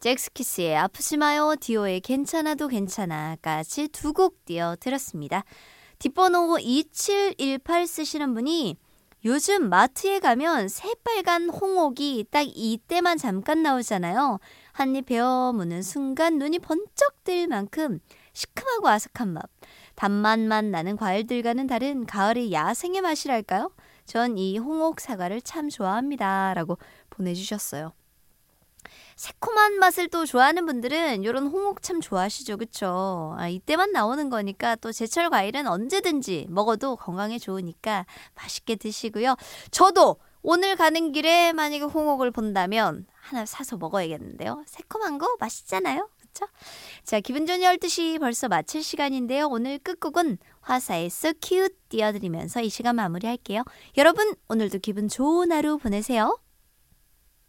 잭스키스의 아프지 마요, 디오의 괜찮아도 괜찮아까지 두 곡 띄워드렸습니다. 뒷번호 2718 쓰시는 분이 요즘 마트에 가면 새빨간 홍옥이 딱 이때만 잠깐 나오잖아요. 한입 베어 무는 순간 눈이 번쩍 뜰 만큼 시큼하고 아삭한 맛. 단맛만 나는 과일들과는 다른 가을의 야생의 맛이랄까요? 전 이 홍옥 사과를 참 좋아합니다. 라고 보내주셨어요. 새콤한 맛을 또 좋아하는 분들은 이런 홍옥 참 좋아하시죠. 그쵸? 이때만 나오는 거니까 또 제철 과일은 언제든지 먹어도 건강에 좋으니까 맛있게 드시고요. 저도 오늘 가는 길에 만약에 홍옥을 본다면 하나 사서 먹어야겠는데요. 새콤한 거 맛있잖아요. 그쵸? 자, 기분 좋은 12시 벌써 마칠 시간인데요. 오늘 끝곡은 화사의 So Cute 띄워드리면서 이 시간 마무리할게요. 여러분 오늘도 기분 좋은 하루 보내세요.